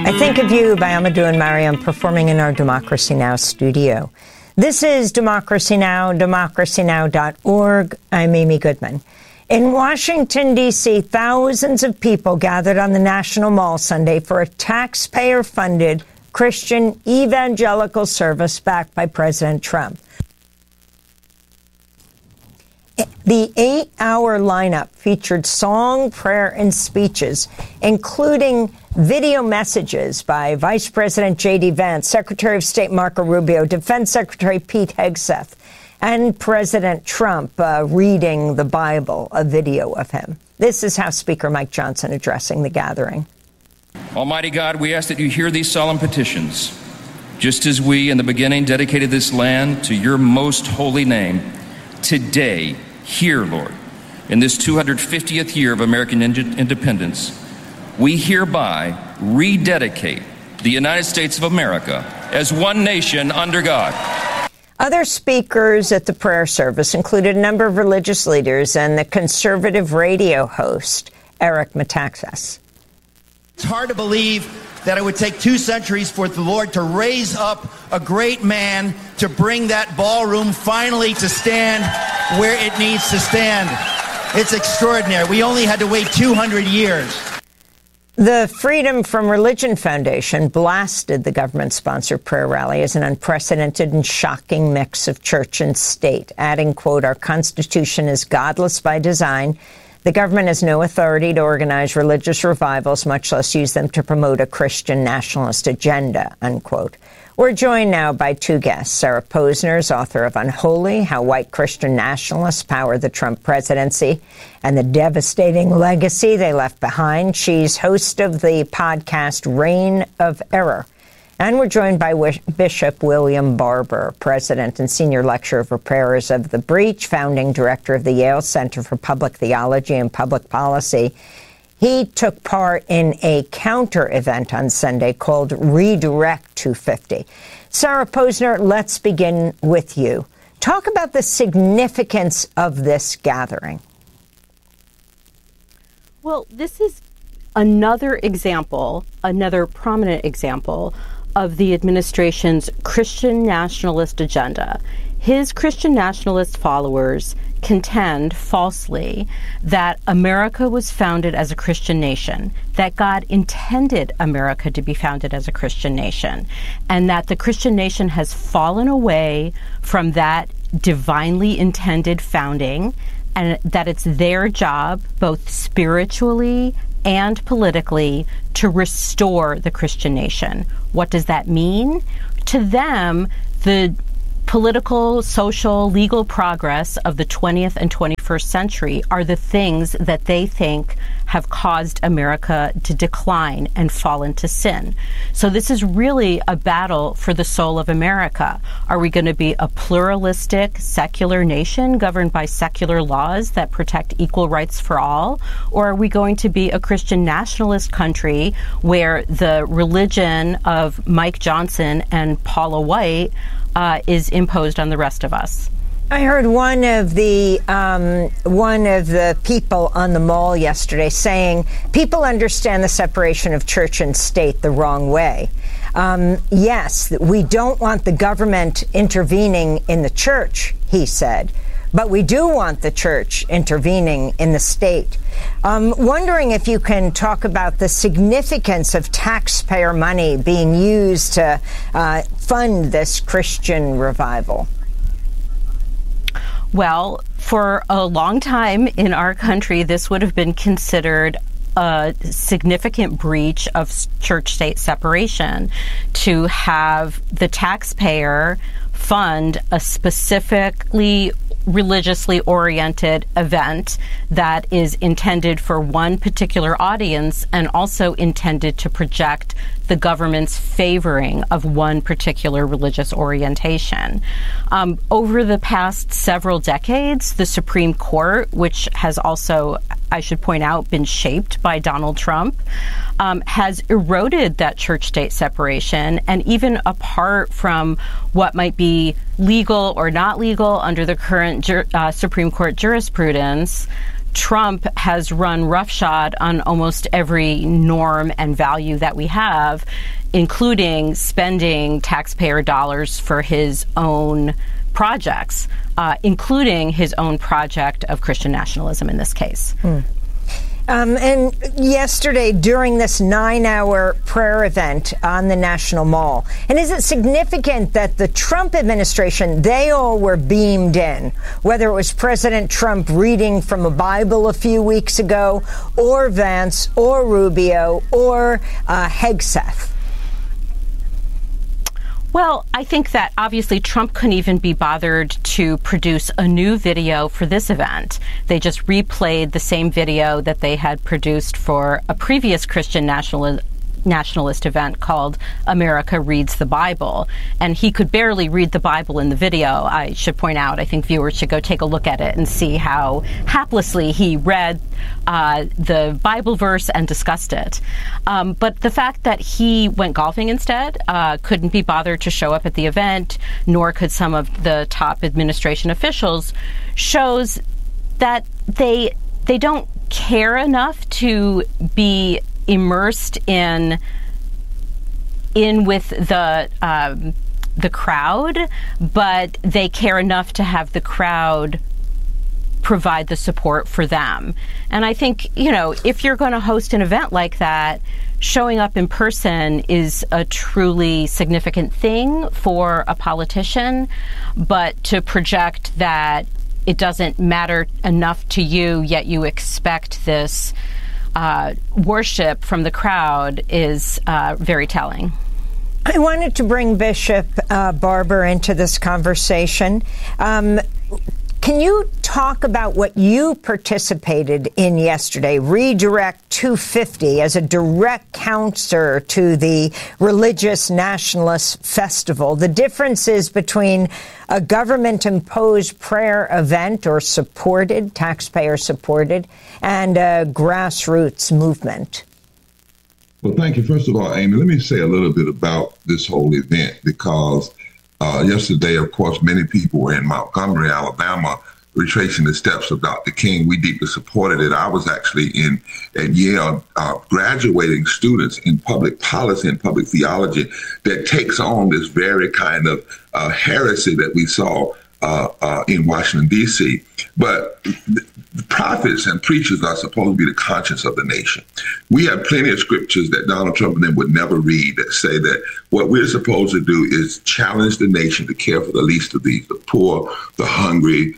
I Think of You by Amadou and Mariam performing in our Democracy Now! Studio. This is Democracy Now!, democracynow.org. I'm Amy Goodman. In Washington, D.C., thousands of people gathered on the National Mall Sunday for a taxpayer-funded Christian evangelical service backed by President Trump. The 8-hour lineup featured song, prayer, and speeches, including video messages by Vice President J.D. Vance, Secretary of State Marco Rubio, Defense Secretary Pete Hegseth, and President Trump reading the Bible, a video of him. This is House Speaker Mike Johnson addressing the gathering. Almighty God, we ask that you hear these solemn petitions, just as we in the beginning dedicated this land to your most holy name. Today, hear, Lord, in this 250th year of American independence, we hereby rededicate the United States of America as one nation under God. Other speakers at the prayer service included a number of religious leaders and the conservative radio host, Eric Metaxas. It's hard to believe that it would take 2 centuries for the Lord to raise up a great man to bring that ballroom finally to stand where it needs to stand. It's extraordinary. We only had to wait 200 years. The Freedom from Religion Foundation blasted the government-sponsored prayer rally as an unprecedented and shocking mix of church and state, adding, quote, "Our Constitution is godless by design. The government has no authority to organize religious revivals, much less use them to promote a Christian nationalist agenda," unquote. We're joined now by 2 guests. Sarah Posner is author of Unholy, How White Christian Nationalists Power the Trump Presidency and the Devastating Legacy They Left Behind. She's host of the podcast Reign of Error. And we're joined by Bishop William Barber, President and Senior Lecturer of Repairers of the Breach, founding director of the Yale Center for Public Theology and Public Policy. He took part in a counter-event on Sunday called Redirect 250. Sarah Posner, let's begin with you. Talk about the significance of this gathering. Well, this is another example, another prominent example of the administration's Christian nationalist agenda. His Christian nationalist followers contend falsely that America was founded as a Christian nation, that God intended America to be founded as a Christian nation, and that the Christian nation has fallen away from that divinely intended founding, and that it's their job, both spiritually and politically, to restore the Christian nation. What does that mean? To them, the political, social, legal progress of the 20th and 21st century are the things that they think have caused America to decline and fall into sin. So this is really a battle for the soul of America. Are we going to be a pluralistic, secular nation governed by secular laws that protect equal rights for all? Or are we going to be a Christian nationalist country where the religion of Mike Johnson and Paula White is imposed on the rest of us? I heard one of the people on the mall yesterday saying people understand the separation of church and state the wrong way. Yes, we don't want the government intervening in the church, he said, but we do want the church intervening in the state. Wondering if you can talk about the significance of taxpayer money being used to fund this Christian revival. Well, for a long time in our country, this would have been considered a significant breach of church-state separation to have the taxpayer fund a specifically religiously oriented event that is intended for one particular audience and also intended to project the government's favoring of one particular religious orientation. Over the past several decades, the Supreme Court, which has also, I should point out, been shaped by Donald Trump, has eroded that church-state separation, and even apart from what might be legal or not legal under the current Supreme Court jurisprudence, Trump has run roughshod on almost every norm and value that we have, including spending taxpayer dollars for his own projects, including his own project of Christian nationalism in this case. And yesterday, during this 9-hour prayer event on the National Mall, and is it significant that the Trump administration, they all were beamed in, whether it was President Trump reading from a Bible a few weeks ago, or Vance, or Rubio, or Hegseth? Well, I think that obviously Trump couldn't even be bothered to produce a new video for this event. They just replayed the same video that they had produced for a previous Christian nationalist event called America Reads the Bible. And he could barely read the Bible in the video, I should point out. I think viewers should go take a look at it and see how haplessly he read the Bible verse and discussed it. But the fact that he went golfing instead, couldn't be bothered to show up at the event, nor could some of the top administration officials, shows that they don't care enough to be immersed in with the crowd, but they care enough to have the crowd provide the support for them. And I think, if you're going to host an event like that, showing up in person is a truly significant thing for a politician, but to project that it doesn't matter enough to you, yet you expect this worship from the crowd is very telling. I wanted to bring Bishop Barber into this conversation. Can you talk about what you participated in yesterday, Redirect 250, as a direct counter to the Religious Nationalist Festival? The differences between a government-imposed prayer event or supported, taxpayer-supported, and a grassroots movement? Well, thank you. First of all, Amy, let me say a little bit about this whole event, because yesterday, of course, many people were in Montgomery, Alabama, retracing the steps of Dr. King. We deeply supported it. I was actually at Yale graduating students in public policy and public theology that takes on this very kind of heresy that we saw in Washington, D.C. But the prophets and preachers are supposed to be the conscience of the nation. We have plenty of scriptures that Donald Trump and them would never read that say that what we're supposed to do is challenge the nation to care for the least of these, the poor, the hungry,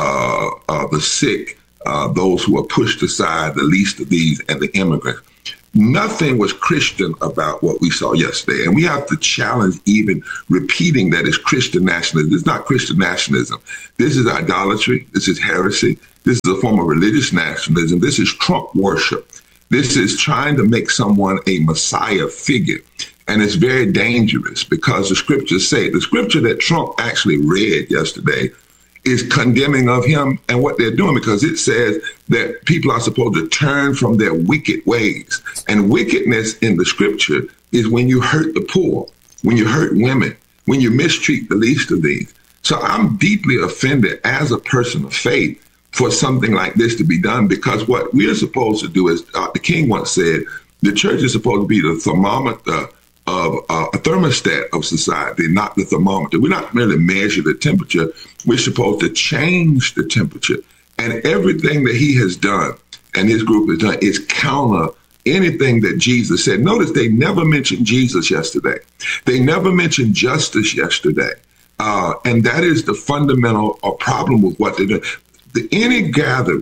the sick, those who are pushed aside, the least of these, and the immigrants. Nothing was Christian about what we saw yesterday. And we have to challenge even repeating that it's Christian nationalism. It's not Christian nationalism. This is idolatry. This is heresy. This is a form of religious nationalism. This is Trump worship. This is trying to make someone a Messiah figure. And it's very dangerous because the scriptures say, the scripture that Trump actually read yesterday is condemning of him and what they're doing, because it says that people are supposed to turn from their wicked ways. And wickedness in the scripture is when you hurt the poor, when you hurt women, when you mistreat the least of these. So I'm deeply offended as a person of faith for something like this to be done, because what we're supposed to do is, Dr. King once said, the church is supposed to be the thermometer of a thermostat of society, not the thermometer. We're not merely measure the temperature. We're supposed to change the temperature. And everything that he has done and his group has done is counter anything that Jesus said. Notice they never mentioned Jesus yesterday. They never mentioned justice yesterday. And that is the fundamental problem with what they're doing. Any gathering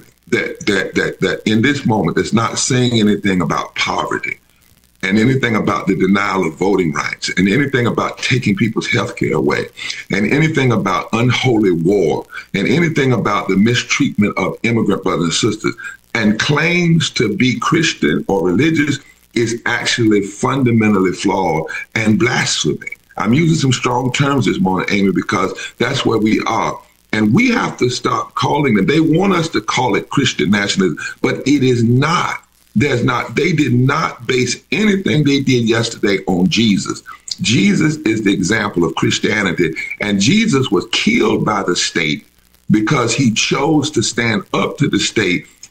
that in this moment that's not saying anything about poverty, and anything about the denial of voting rights, and anything about taking people's health care away, and anything about unholy war, and anything about the mistreatment of immigrant brothers and sisters, and claims to be Christian or religious, is actually fundamentally flawed and blasphemy. I'm using some strong terms this morning, Amy, because that's where we are. And we have to stop calling them. They want us to call it Christian nationalism, but it is not. They did not base anything they did yesterday on Jesus. Jesus is the example of Christianity, and Jesus was killed by the state because he chose to stand up to the state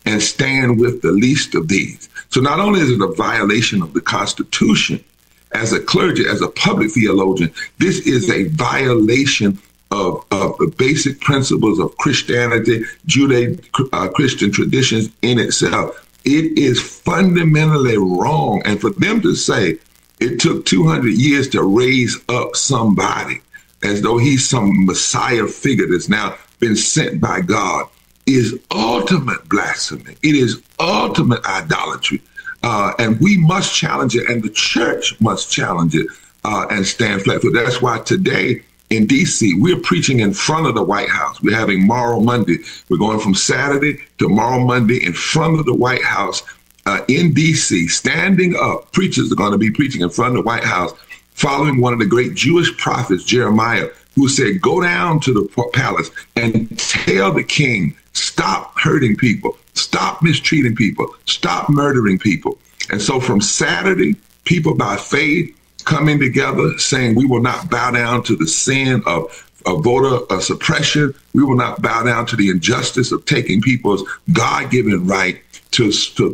and stand with the least of these. So not only is it a violation of the Constitution, as a clergy, as a public theologian, this is a violation of the basic principles of Christianity, Judeo-Christian traditions in itself. It is fundamentally wrong. And for them to say it took 200 years to raise up somebody as though he's some Messiah figure that's now been sent by God is ultimate blasphemy. It is ultimate idolatry. And we must challenge it, and the church must challenge it and stand flat. So that's why today in D.C., we're preaching in front of the White House. We're having Moral Monday. We're going from Saturday to Moral Monday in front of the White House in D.C., standing up. Preachers are going to be preaching in front of the White House, following one of the great Jewish prophets, Jeremiah, who said, go down to the palace and tell the king, stop hurting people, stop mistreating people, stop murdering people. And so from Saturday, people by faith coming together saying we will not bow down to the sin of voter suppression. We will not bow down to the injustice of taking people's God-given right to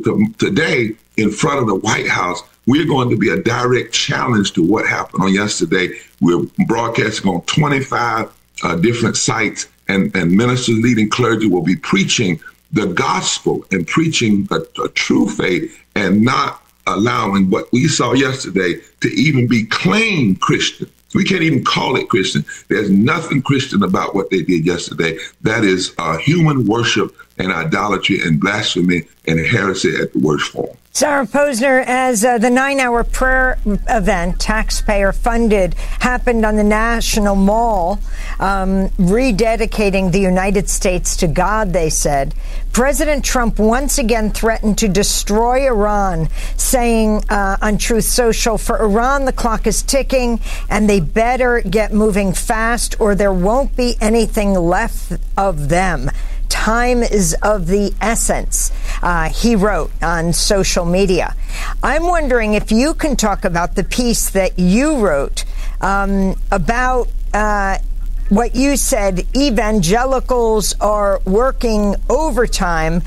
today in front of the White House. We're going to be a direct challenge to what happened on yesterday. We're broadcasting on 25 different sites, and ministers leading clergy will be preaching the gospel and preaching a true faith and not allowing what we saw yesterday to even be claimed Christian. We can't even call it Christian. There's nothing Christian about what they did yesterday. That is human worship and idolatry and blasphemy and heresy at the worst form. Sarah Posner, as the 9-hour prayer event, taxpayer-funded, happened on the National Mall, rededicating the United States to God, they said, President Trump once again threatened to destroy Iran, saying on Truth Social, for Iran, the clock is ticking, and they better get moving fast, or there won't be anything left of them. Time is of the essence, he wrote on social media. I'm wondering if you can talk about the piece that you wrote about what you said evangelicals are working overtime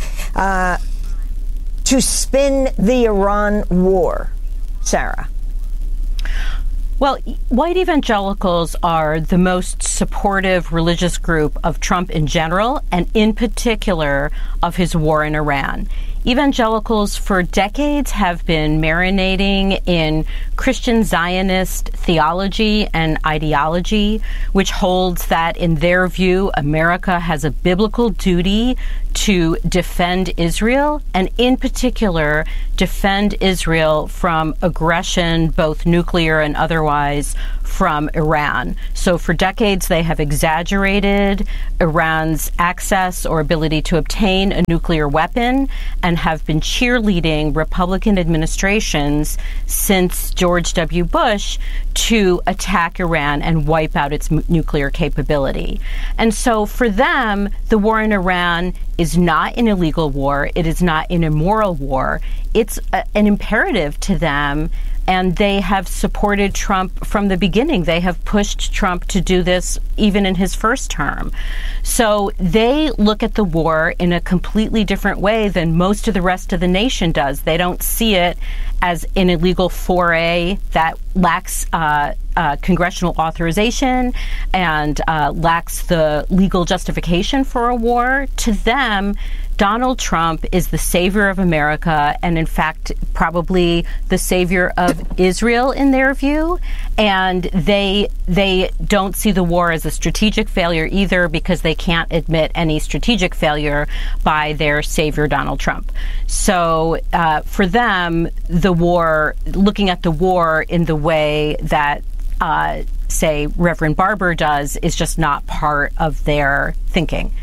to spin the Iran war. Sarah. Well, white evangelicals are the most supportive religious group of Trump in general, and in particular of his war in Iran. Evangelicals for decades have been marinating in Christian Zionist theology and ideology, which holds that, in their view, America has a biblical duty to defend Israel, and in particular, defend Israel from aggression, both nuclear and otherwise, from Iran. So for decades, they have exaggerated Iran's access or ability to obtain a nuclear weapon and have been cheerleading Republican administrations since George W. Bush to attack Iran and wipe out its nuclear capability. And so for them, the war in Iran is not an illegal war. It is not an immoral war. It's an imperative to them. And they have supported Trump from the beginning. They have pushed Trump to do this even in his first term. So they look at the war in a completely different way than most of the rest of the nation does. They don't see it as an illegal foray that lacks congressional authorization and lacks the legal justification for a war. To them, Donald Trump is the savior of America and, in fact, probably the savior of Israel in their view. And they don't see the war as a strategic failure either, because they can't admit any strategic failure by their savior, Donald Trump. So for them, the war, looking at the war in the way that, say, Reverend Barber does, is just not part of their thinking.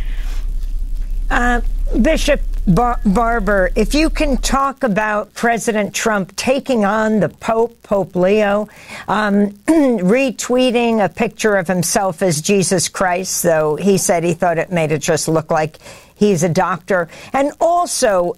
Bishop Barber, if you can talk about President Trump taking on the Pope Leo, retweeting a picture of himself as Jesus Christ, though he said he thought it made it just look like He's a doctor. And also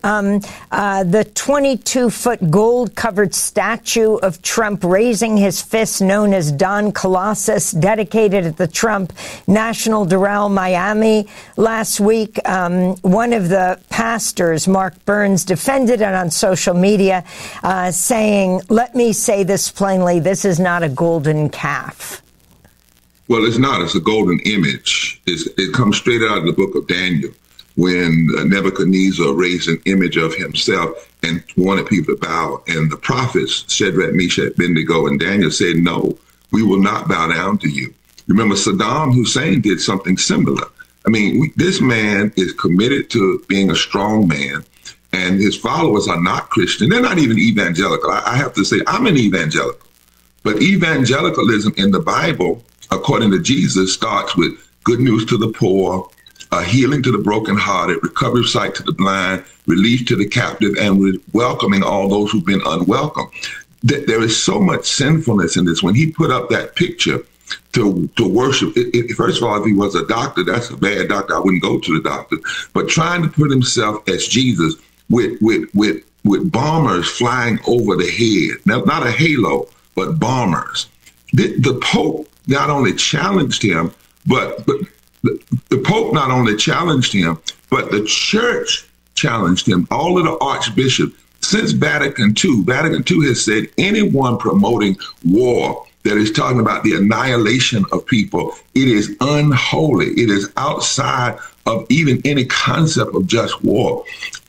the 22-foot gold-covered statue of Trump raising his fist, known as Don Colossus, dedicated at the Trump National Doral, Miami last week. One of the pastors, Mark Burns, defended it on social media, saying, "Let me say this plainly, this is not a golden calf." Well, it's not. It's a golden image. It comes straight out of the book of Daniel, when Nebuchadnezzar raised an image of himself and wanted people to bow. And the prophets, Shadrach, Meshach, Abednego, and Daniel said, "No, we will not bow down to you." Remember, Saddam Hussein did something similar. I mean, this man is committed to being a strong man, and his followers are not Christian. They're not even evangelical. I have to say, I'm an evangelical. But evangelicalism in the Bible, according to Jesus, starts with good news to the poor, healing to the brokenhearted, recovery of sight to the blind, relief to the captive, and welcoming all those who've been unwelcome. There is so much sinfulness in this. When he put up that picture to worship, first of all, if he was a doctor, that's a bad doctor. I wouldn't go to the doctor. But trying to put himself as Jesus with bombers flying over the head, now, not a halo, but bombers. The Pope not only challenged him, but the Pope not only challenged him, but the church challenged him. All of the archbishops, since Vatican II has said anyone promoting war that is talking about the annihilation of people, it is unholy. It is outside of even any concept of just war.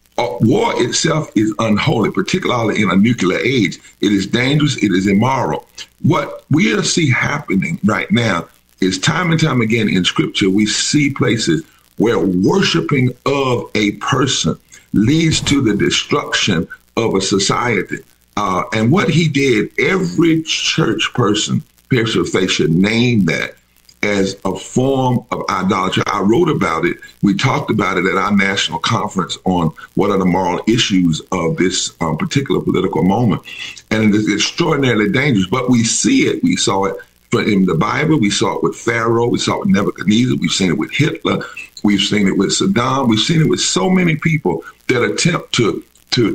War itself is unholy, particularly in a nuclear age. It is dangerous. It is immoral. What we see happening right now is time and time again in Scripture, we see places where worshiping of a person leads to the destruction of a society. And what he did, every church person of faith should name that as a form of idolatry. I wrote about it. We talked about it at our national conference on what are the moral issues of this particular political moment. And it is extraordinarily dangerous, but we see it. We saw it in the Bible. We saw it with Pharaoh. We saw it with Nebuchadnezzar. We've seen it with Hitler. We've seen it with Saddam. We've seen it with so many people that attempt to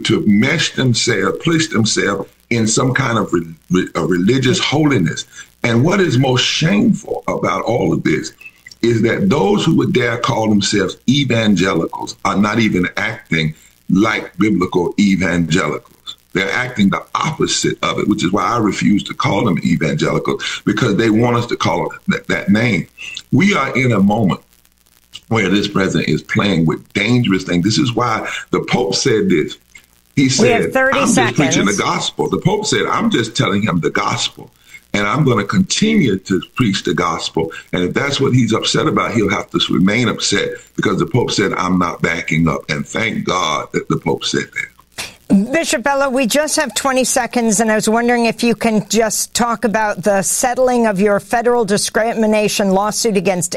mesh themselves, place themselves in some kind of religious holiness. And what is most shameful about all of this is that those who would dare call themselves evangelicals are not even acting like biblical evangelicals. They're acting the opposite of it, which is why I refuse to call them evangelicals, because they want us to call it that name. We are in a moment where this president is playing with dangerous things. This is why the Pope said this. He said, I'm just preaching the gospel. The Pope said, I'm just telling him the gospel. And I'm going to continue to preach the gospel. And if that's what he's upset about, he'll have to remain upset, because the Pope said, I'm not backing up. And thank God that the Pope said that. Bishop Bello, we just have 20 seconds, and I was wondering if you can just talk about the settling of your federal discrimination lawsuit against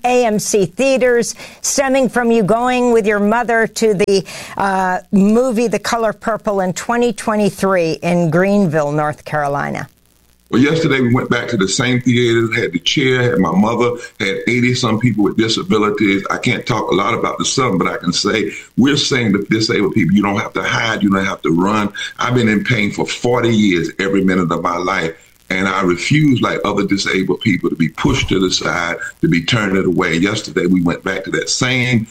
AMC Theaters, stemming from you going with your mother to the movie The Color Purple in 2023 in Greenville, North Carolina. Well, yesterday we went back to the same theater, had the chair, had my mother, had 80-some people with disabilities. I can't talk a lot about the Southern, but I can say we're saying to disabled people, you don't have to hide, you don't have to run. I've been in pain for 40 years, every minute of my life, and I refuse, like other disabled people, to be pushed to the side, to be turned away. Yesterday we went back to that same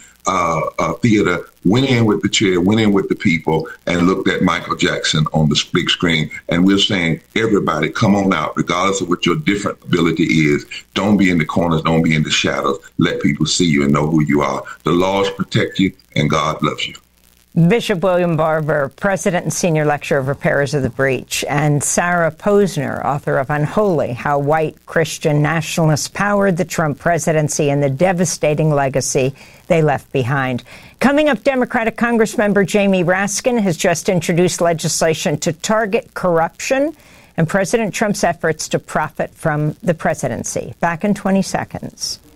theater, went in with the chair, went in with the people, and looked at Michael Jackson on the big screen. And we're saying, everybody, come on out, regardless of what your different ability is. Don't be in the corners, don't be in the shadows. Let people see you and know who you are. The laws protect you, and God loves you. Bishop William Barber, President and Senior Lecturer of Repairers of the Breach, and Sarah Posner, author of Unholy, How White Christian Nationalists Powered the Trump Presidency and the Devastating Legacy They Left Behind. Coming up, Democratic Congressmember Jamie Raskin has just introduced legislation to target corruption and President Trump's efforts to profit from the presidency. Back in 20 seconds.